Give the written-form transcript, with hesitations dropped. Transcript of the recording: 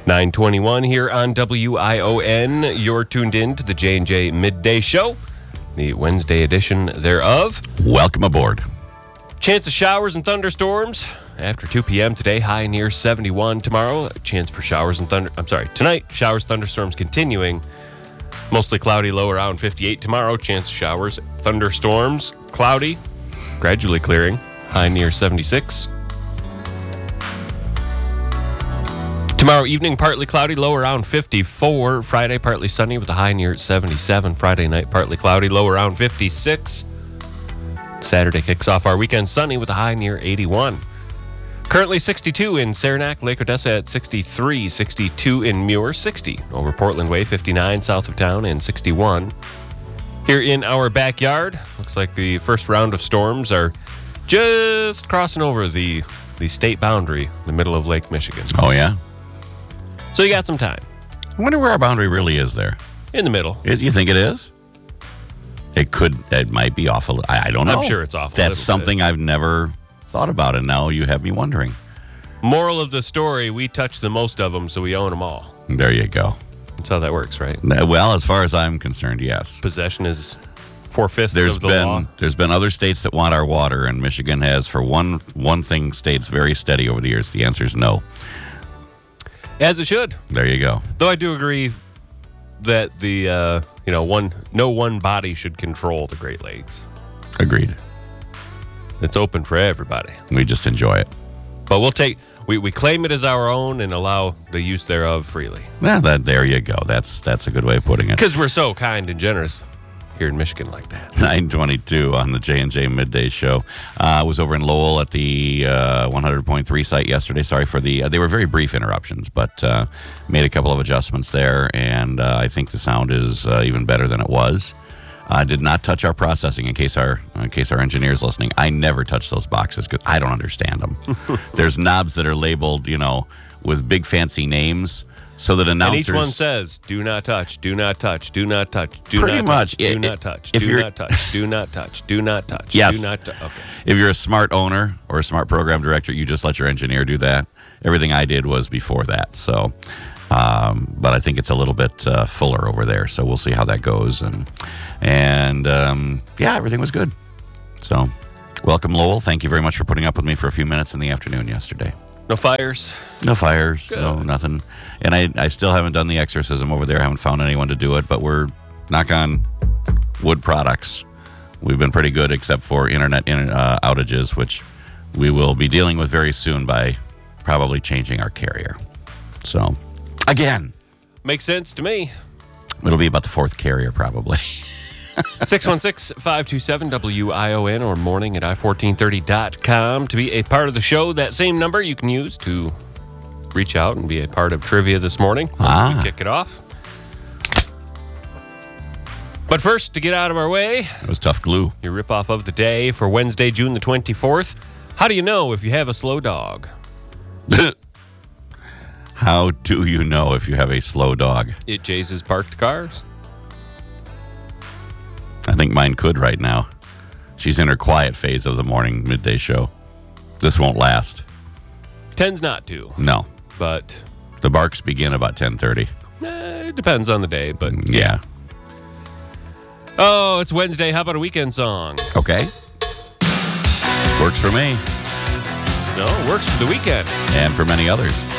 9:21 here on WION. You're tuned in to the J&J Midday Show, the Wednesday edition thereof. Welcome aboard. Chance of showers and thunderstorms after 2 p.m. today, high near 71. Tomorrow, chance for showers and tonight, showers, thunderstorms continuing. Mostly cloudy, low around 58. Tomorrow, chance of showers, thunderstorms, cloudy, gradually clearing, high near 76. Tomorrow evening, partly cloudy, low around 54. Friday, partly sunny with a high near 77. Friday night, partly cloudy, low around 56. Saturday kicks off our weekend sunny with a high near 81. Currently 62 in Saranac, Lake Odessa at 63, 62 in Muir, 60 over Portland Way, 59 south of town, and 61. Here in our backyard, looks like the first round of storms are just crossing over the state boundary, the middle of Lake Michigan. Oh, yeah? So you got some time. I wonder where our boundary really is there. In the middle. You think it is? It might be off a little. I don't know. I'm sure it's off a That's little something bit. I've never thought about, and now you have me wondering. Moral of the story, we touch the most of them, so we own them all. There you go. That's how that works, right? Well, as far as I'm concerned, yes. Possession is 4/5 of the law. There's been other states that want our water, and Michigan has, for one thing, stayed very steady over the years. The answer is no. As it should. There you go. Though I do agree that no one body should control the Great Lakes. Agreed. It's open for everybody. We just enjoy it. But we claim it as our own and allow the use thereof freely. Yeah, there you go. That's a good way of putting it. Because we're so kind and generous here in Michigan like that. 9:22 on the J&J Midday Show. I was over in Lowell at the 100.3 site yesterday. Sorry for they were very brief interruptions, but made a couple of adjustments there, and I think the sound is even better than it was. I did not touch our processing in case our engineer's listening. I never touch those boxes because I don't understand them. There's knobs that are labeled, with big fancy names. So that announcers... And each one says, do not touch, do not touch, do not touch, do pretty not much, touch, do not touch, do not touch, do not touch, do not touch, yes. do not touch. Okay. If you're a smart owner or a smart program director, you just let your engineer do that. Everything I did was before that. So, but I think it's a little bit fuller over there. So we'll see how that goes. And everything was good. So welcome, Lowell. Thank you very much for putting up with me for a few minutes in the afternoon yesterday. No fires? No fires. Good. No nothing. And I still haven't done the exorcism over there. I haven't found anyone to do it, but we're, knock on wood products. We've been pretty good except for internet outages, which we will be dealing with very soon by probably changing our carrier. So, again. Makes sense to me. It'll be about the fourth carrier probably. 616-527-WION or morning at i1430.com. To be a part of the show, that same number you can use to reach out and be a part of trivia this morning. Let's kick it off. But first, to get out of our way, it was tough glue. Your ripoff of the day for Wednesday, June the 24th. How do you know if you have a slow dog? How do you know if you have a slow dog? It chases parked cars. I think mine could right now. She's in her quiet phase of the morning midday show. This won't last. Tends not to. No. But the barks begin about 10:30. It depends on the day, but yeah. Oh, it's Wednesday. How about a weekend song? Okay. Works for me. No, it works for the weekend. And for many others.